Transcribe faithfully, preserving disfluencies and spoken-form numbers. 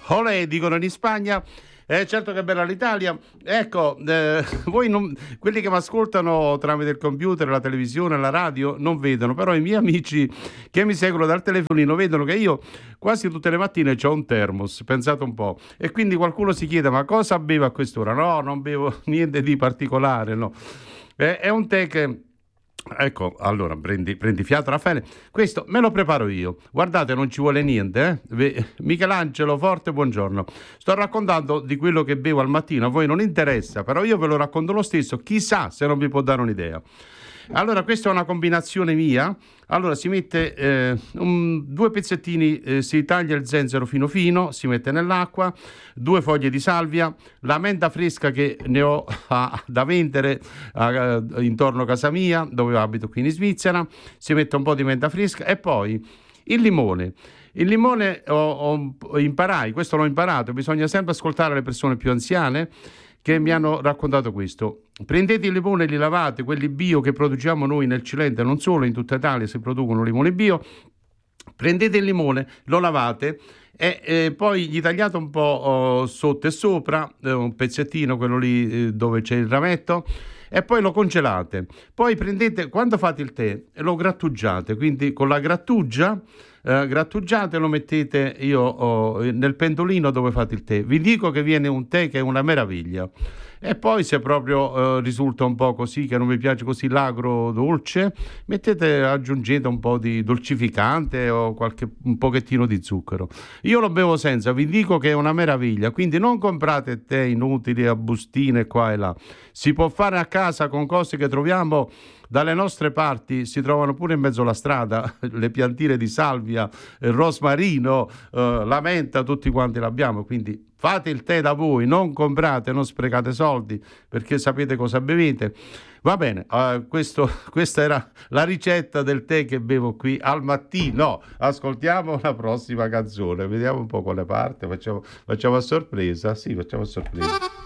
Olè, dicono in Spagna. Eh, certo che è bella l'Italia. Ecco, eh, voi non, quelli che mi ascoltano tramite il computer, la televisione, la radio, non vedono, però i miei amici che mi seguono dal telefonino vedono che io quasi tutte le mattine ho un termos, pensate un po'. E quindi qualcuno si chiede, ma cosa bevo a quest'ora? No, non bevo niente di particolare, no. Eh, è un tè che... Ecco, allora prendi, prendi fiato, Raffaele. Questo me lo preparo io. Guardate, non ci vuole niente, eh? Michelangelo Forte, buongiorno. Sto raccontando di quello che bevo al mattino, a voi non interessa, però io ve lo racconto lo stesso, chissà se non vi può dare un'idea. Allora, questa è una combinazione mia. Allora, si mette eh, un, due pezzettini, eh, si taglia il zenzero fino fino, si mette nell'acqua, due foglie di salvia, la menta fresca che ne ho ah, da vendere ah, intorno a casa mia, dove abito qui in Svizzera, si mette un po' di menta fresca e poi il limone. Il limone ho, ho imparai, questo l'ho imparato, bisogna sempre ascoltare le persone più anziane che mi hanno raccontato questo. Prendete i limoni e li lavate, quelli bio che produciamo noi nel Cilento, non solo, in tutta Italia si producono limoni bio. Prendete il limone, lo lavate e eh, poi gli tagliate un po' oh, sotto e sopra, eh, un pezzettino, quello lì eh, dove c'è il rametto, e poi lo congelate. Poi prendete, quando fate il tè, lo grattugiate, quindi con la grattugia eh, grattugiate, lo mettete io oh, nel pentolino dove fate il tè. Vi dico che viene un tè che è una meraviglia. E poi se proprio eh, risulta un po' così, che non vi piace così l'agro dolce, mettete, aggiungete un po' di dolcificante o qualche, un pochettino di zucchero. Io lo bevo senza, vi dico che è una meraviglia, quindi non comprate tè inutili a bustine qua e là. Si può fare a casa con cose che troviamo dalle nostre parti, si trovano pure in mezzo alla strada, le piantine di salvia, il rosmarino, eh, la menta, tutti quanti l'abbiamo, quindi fate il tè da voi, non comprate, non sprecate soldi, perché sapete cosa bevete. Va bene, uh, questo, questa era la ricetta del tè che bevo qui al mattino. Ascoltiamo la prossima canzone, vediamo un po' quale parte, facciamo, facciamo a sorpresa, sì, facciamo a sorpresa.